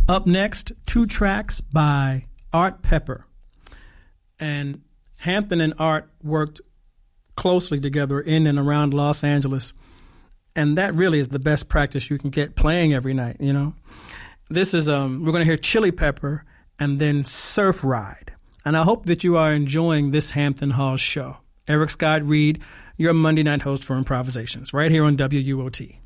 Up next, 2 tracks by Art Pepper. And Hampton and Art worked closely together in and around Los Angeles. And that really is the best practice you can get playing every night, you know. This is, we're going to hear Chili Pepper and then Surf Ride. And I hope that you are enjoying this Hampton Hall show. Eric Scott Reed, your Monday night host for Improvisations, right here on WUOT.